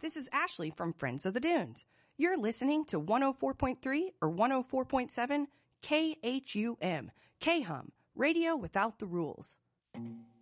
This is Ashley from Friends of the Dunes. You're listening to 104.3 or 104.7 KHUM, KHUM, Radio Without the Rules.